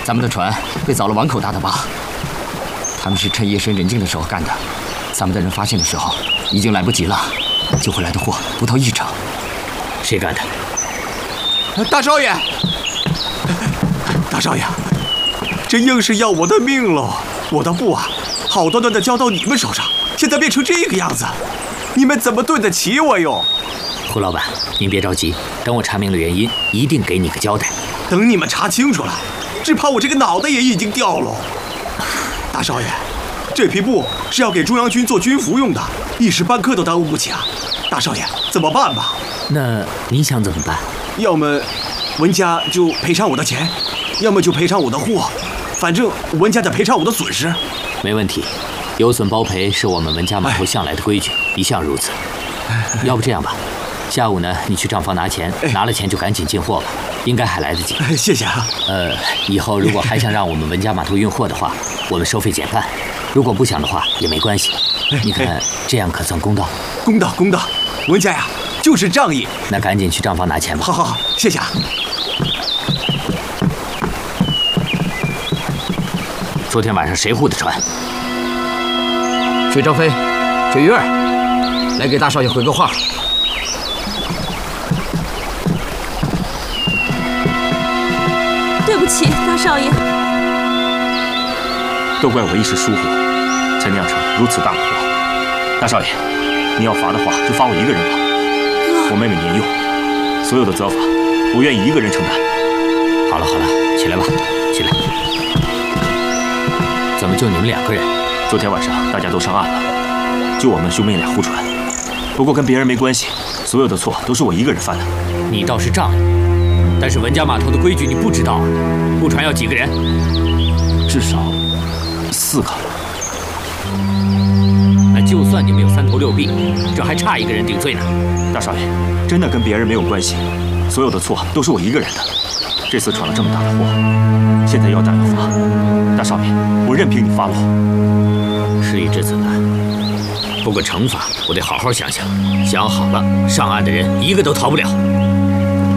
咱们的船被凿了碗口大的疤，他们是趁夜深人静的时候干的。咱们的人发现的时候，已经来不及了，救回来的货不到1成。 谁干的？ 大少爷，大少爷，这硬是要我的命喽！我的布啊，好端端的交到你们手上，现在变成这个样子，你们怎么对得起我哟？ 胡老板，您别着急，等我查明了原因，一定给你个交代。 等你们查清楚了，只怕我这个脑袋也已经掉了。大少爷，这批布是要给中央军做军服用的，一时半刻都耽误不起啊！大少爷，怎么办吧？ 那您想怎么办？ 要么文家就赔偿我的钱，要么就赔偿我的货，反正文家得赔偿我的损失。 没问题，有损包赔是我们文家码头向来的规矩，一向如此。要不这样吧，下午呢，你去账房拿钱，拿了钱就赶紧进货吧，应该还来得及。 谢谢啊。 以后如果还想让我们文家码头运货的话，我们收费减半；如果不想的话也没关系。你看这样可算公道。 公道，公道，文家呀，就是仗义。 那赶紧去账房拿钱吧。 好，谢谢啊。 昨天晚上谁护的船？ 水张飞，水鱼儿，来给大少爷回个话。 对不起，大少爷。 都怪我一时疏忽，才酿成如此大的祸。大少爷，你要罚的话，就罚我一个人吧。我妹妹年幼，所有的责罚，我愿意一个人承担。 好了，起来吧，起来。怎么就你们2个人？ 昨天晚上大家都上岸了，就我们兄妹俩护船。不过跟别人没关系，所有的错都是我一个人犯的。 你倒是仗义，但是文家码头的规矩你不知道啊？护船要几个人？ 至少4个。 那就算你们有3头6臂，这还差1个人顶罪呢。 大少爷，真的跟别人没有关系，所有的错都是我一个人的。这次闯了这么大的祸，现在要打要罚，大少爷，我任凭你发落。 事已至此难，不过惩罚我得好好想想，想好了，上岸的人一个都逃不了。